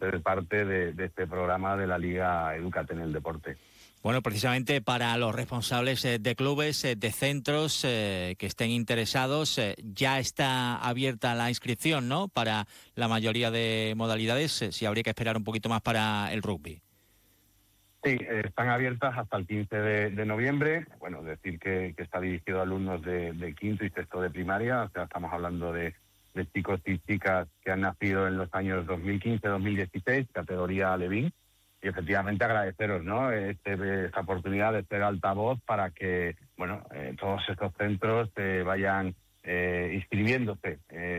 ser parte de este programa de la Liga Edúcate en el Deporte. Bueno, precisamente para los responsables de clubes, de centros que estén interesados, ya está abierta la inscripción, ¿no?, para la mayoría de modalidades, si habría que esperar un poquito más para el rugby. Sí, están abiertas hasta el 15 de noviembre. Bueno, decir que está dirigido a alumnos de quinto y sexto de primaria. O sea, estamos hablando de chicos y chicas que han nacido en los años 2015-2016, categoría Alevín. Y efectivamente agradeceros, ¿no?, esta oportunidad de ser altavoz para que, bueno, todos estos centros vayan inscribiéndose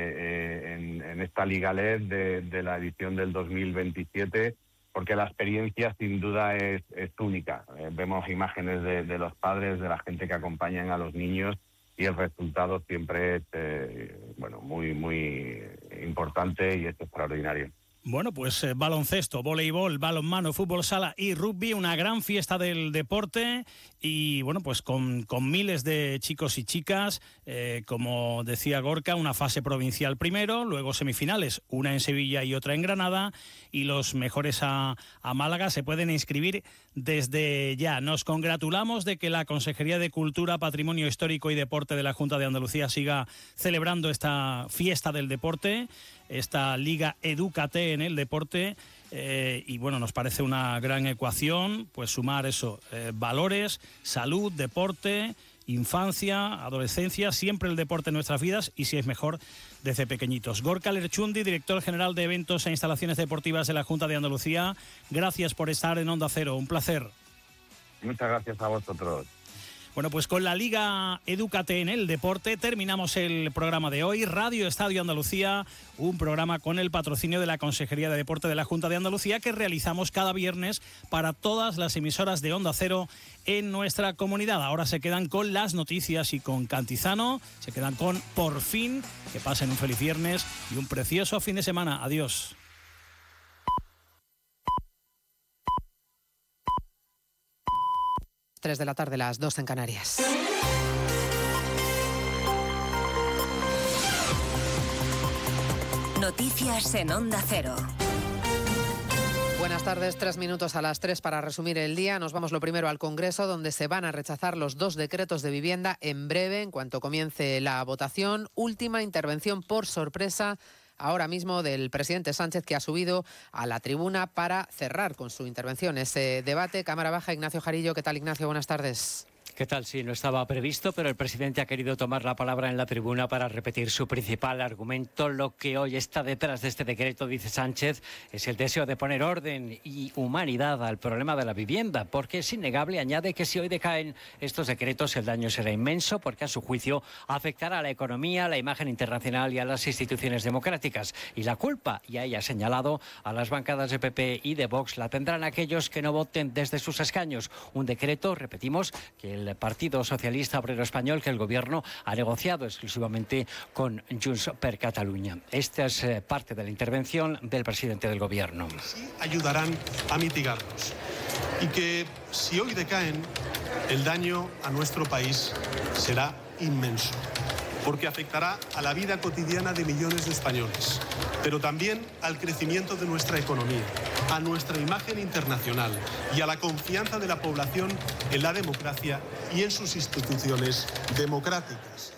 en esta Liga LED de la edición del 2027, porque la experiencia sin duda es única. Vemos imágenes de los padres, de la gente que acompañan a los niños, y el resultado siempre es muy, muy importante y es extraordinario. Bueno, pues baloncesto, voleibol, balonmano, fútbol sala y rugby, una gran fiesta del deporte y bueno, pues con miles de chicos y chicas, como decía Gorka, una fase provincial primero, luego semifinales, una en Sevilla y otra en Granada, y los mejores a Málaga se pueden inscribir desde ya. Nos congratulamos de que la Consejería de Cultura, Patrimonio Histórico y Deporte de la Junta de Andalucía siga celebrando esta fiesta del deporte, esta Liga Edúcate en el Deporte, y bueno, nos parece una gran ecuación, pues sumar eso, valores, salud, deporte, infancia, adolescencia, siempre el deporte en nuestras vidas, y si es mejor, desde pequeñitos. Gorka Lerchundi, director general de Eventos e Instalaciones Deportivas de la Junta de Andalucía, gracias por estar en Onda Cero, un placer. Muchas gracias a vosotros. Bueno, pues con la Liga Edúcate en el Deporte terminamos el programa de hoy. Radio Estadio Andalucía, un programa con el patrocinio de la Consejería de Deporte de la Junta de Andalucía que realizamos cada viernes para todas las emisoras de Onda Cero en nuestra comunidad. Ahora se quedan con las noticias y con Cantizano, se quedan con Por Fin. Que pasen un feliz viernes y un precioso fin de semana. Adiós. 3 de la tarde, las 2 en Canarias. Noticias en Onda Cero. Buenas tardes, 3 minutos a las 3 para resumir el día. Nos vamos lo primero al Congreso, donde se van a rechazar los 2 decretos de vivienda en breve, en cuanto comience la votación. Última intervención por sorpresa ahora mismo del presidente Sánchez, que ha subido a la tribuna para cerrar con su intervención ese debate. Cámara Baja, Ignacio Jarillo. ¿Qué tal, Ignacio? Buenas tardes. ¿Qué tal? Sí, no estaba previsto, pero el presidente ha querido tomar la palabra en la tribuna para repetir su principal argumento. Lo que hoy está detrás de este decreto, dice Sánchez, es el deseo de poner orden y humanidad al problema de la vivienda, porque es innegable, añade, que si hoy decaen estos decretos el daño será inmenso, porque a su juicio afectará a la economía, a la imagen internacional y a las instituciones democráticas. Y la culpa, y ahí ha señalado, a las bancadas de PP y de Vox la tendrán aquellos que no voten desde sus escaños. Un decreto, repetimos, que el Partido Socialista Obrero Español, que el Gobierno ha negociado exclusivamente con Junts per Catalunya. Esta es parte de la intervención del presidente del Gobierno. Sí ayudarán a mitigarlos. Y que si hoy decaen, el daño a nuestro país será inmenso, porque afectará a la vida cotidiana de millones de españoles, pero también al crecimiento de nuestra economía, a nuestra imagen internacional y a la confianza de la población en la democracia y en sus instituciones democráticas.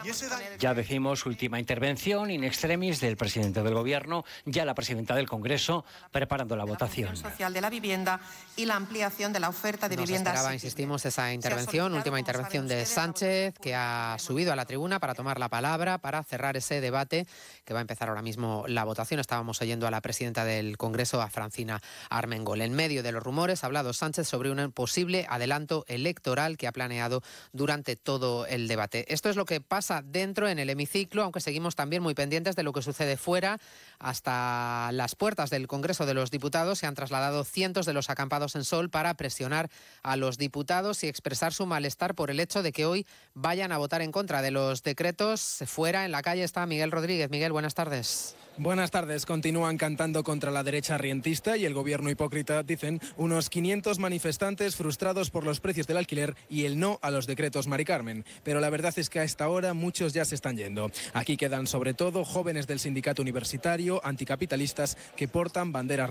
Ya decimos, última intervención in extremis del presidente del Gobierno, ya la presidenta del Congreso preparando la votación. Social de la vivienda y la ampliación de la oferta de viviendas. Esperaba, insistimos, esa intervención, última intervención de Sánchez, que ha subido a la tribuna para tomar la palabra, para cerrar ese debate que va a empezar ahora mismo la votación. Estábamos oyendo a la presidenta del Congreso, a Francina Armengol. En medio de los rumores ha hablado Sánchez sobre un posible adelanto electoral que ha planeado durante todo el debate. Esto es lo que pasa dentro, en el hemiciclo, aunque seguimos también muy pendientes de lo que sucede fuera. Hasta las puertas del Congreso de los Diputados se han trasladado cientos de los acampados en Sol para presionar a los diputados y expresar su malestar por el hecho de que hoy vayan a votar en contra de los decretos. Fuera, en la calle, está Miguel Rodríguez. Miguel, buenas tardes. Buenas tardes. Continúan cantando contra la derecha rientista y el gobierno hipócrita, dicen unos 500 manifestantes frustrados por los precios del alquiler y el no a los decretos Mari Carmen. Pero la verdad es que a esta hora muchos ya se están yendo. Aquí quedan sobre todo jóvenes del sindicato universitario, anticapitalistas, que portan banderas